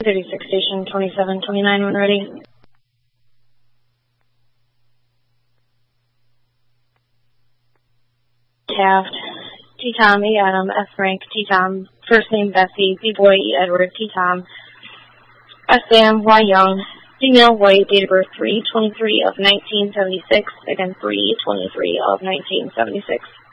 36 Station 2729 when ready. Taft, T-Tom, E. Adam, F. Frank, T-Tom, first name Bessie, B-Boy, E. Edward, T-Tom, S. Sam, Y. Young, female, white, date of birth 3/23 of 1976, again 3/23 of 1976.